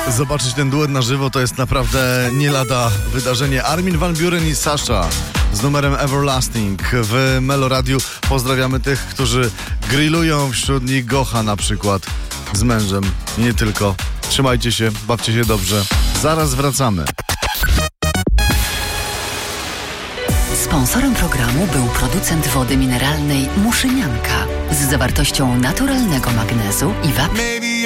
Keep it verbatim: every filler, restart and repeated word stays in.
Zobaczyć ten duet na żywo to jest naprawdę nie lada wydarzenie. Armin van Buuren i Sasha z numerem Everlasting w Meloradiu. Pozdrawiamy tych, którzy grillują, wśród nich Gocha na przykład z mężem. I nie tylko. Trzymajcie się, bawcie się dobrze. Zaraz wracamy. Sponsorem programu był producent wody mineralnej Muszynianka z zawartością naturalnego magnezu i wapnia.